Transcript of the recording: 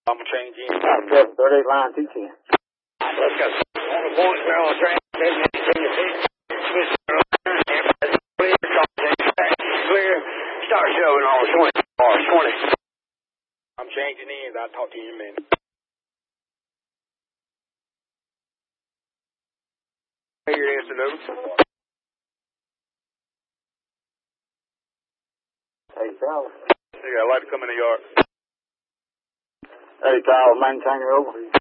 I'm changing. Good, 38 line 210. Let's go. On the voicemail, clear. Start showing on 20. 20. I'm changing ends. I'll talk to you in a minute. Here, answer over. Hey, Charles. Hey, I'd like to come in the yard. Hey, Charles, maintainer over.